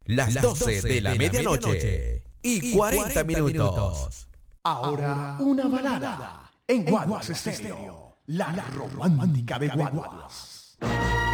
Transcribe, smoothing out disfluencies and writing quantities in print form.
las 12 de la medianoche y 40 minutos. Ahora una balada en Guaguas Estéreo, la romántica de Guaguas.